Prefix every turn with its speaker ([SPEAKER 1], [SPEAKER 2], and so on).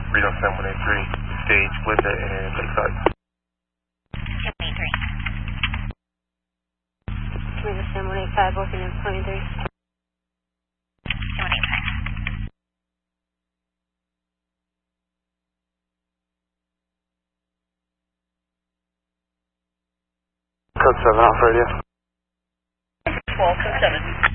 [SPEAKER 1] Reno 7183, stage Linda and Lakeside.
[SPEAKER 2] 783. Reno 7185, working in 23.
[SPEAKER 3] 785.
[SPEAKER 1] Code 7 off radio.
[SPEAKER 3] 12, code 7.